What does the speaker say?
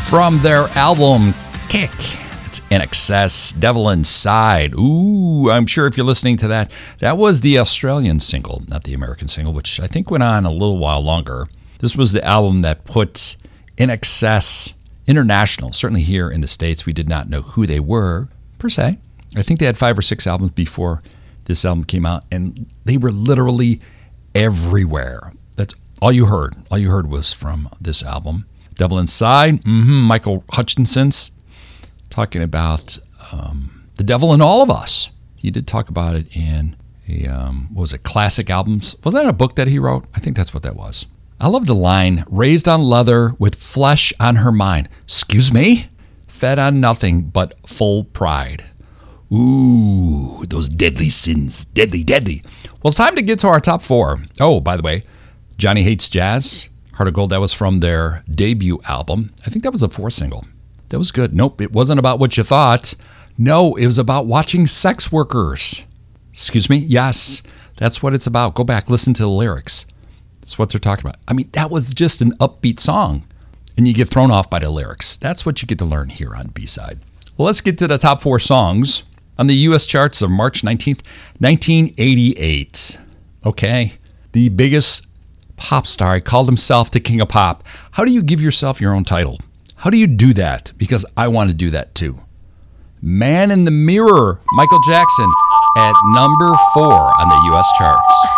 From their album Kick, it's INXS, Devil Inside. Ooh, I'm sure if you're listening to that, that was the Australian single, not the American single, which I think went on a little while longer. This was the album that put INXS international. Certainly here in the States, we did not know who they were, per se. I think they had 5 or 6 albums before this album came out, and they were literally everywhere. That's all you heard. All you heard was from this album. Devil Inside, Michael Hutchinson's talking about the devil in all of us. He did talk about it in classic albums. Was that a book that he wrote? I think that's what that was. I love the line, raised on leather with flesh on her mind. Excuse me? Fed on nothing but full pride. Ooh, those deadly sins. Deadly, deadly. Well, it's time to get to our top 4. Oh, by the way, Johnny Hates Jazz, Heart of Gold, that was from their debut album. I think that was a 4 single. That was good. Nope, it wasn't about what you thought. No, it was about watching sex workers. Excuse me? Yes, that's what it's about. Go back, listen to the lyrics. That's what they're talking about. I mean, that was just an upbeat song, and you get thrown off by the lyrics. That's what you get to learn here on B-Side. Well, let's get to the top 4 songs on the U.S. charts of March 19th, 1988. Okay, the biggest pop star. He called himself the King of Pop. How do you give yourself your own title? How do you do that? Because I want to do that too. Man in the Mirror, Michael Jackson, at number 4 on the U.S. charts.